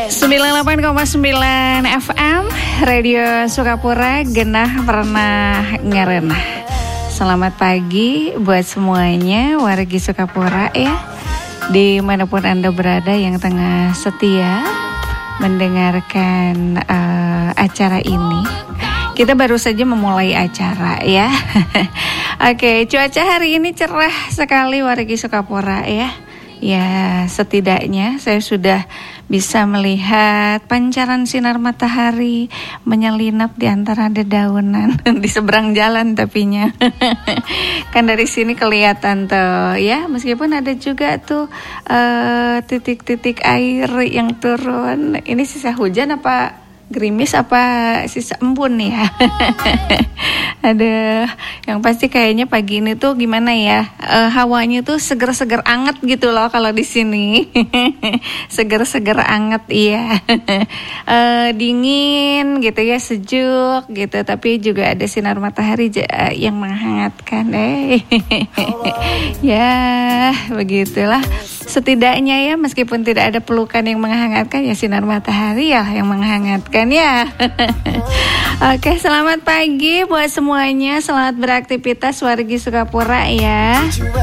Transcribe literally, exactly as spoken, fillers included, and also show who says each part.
Speaker 1: sembilan puluh delapan koma sembilan F M Radio Sukapura genah pernah ngarenah. Selamat pagi buat semuanya wargi Sukapura ya, dimanapun Anda berada yang tengah setia mendengarkan uh, acara ini. Kita baru saja memulai acara ya. Oke, cuaca hari ini cerah sekali wargi Sukapura ya. Ya, setidaknya saya sudah bisa melihat pancaran sinar matahari menyelinap di antara dedaunan di seberang jalan tapinya. Kan dari sini kelihatan tuh ya, meskipun ada juga tuh uh, titik-titik air yang turun. Ini sisa hujan apa gerimis apa sisa embun ya. Ada yang pasti kayaknya pagi ini tuh gimana ya, uh, hawanya tuh seger-seger anget gitu loh kalau di sini. Seger-seger anget iya. uh, dingin gitu ya, sejuk gitu, tapi juga ada sinar matahari uh, yang menghangatkan. Eh ya begitulah. Setidaknya ya, meskipun tidak ada pelukan yang menghangatkan, ya sinar matahari ya yang menghangatkan ya. Oke, selamat pagi buat semuanya. Selamat beraktivitas wargi Sukapura ya.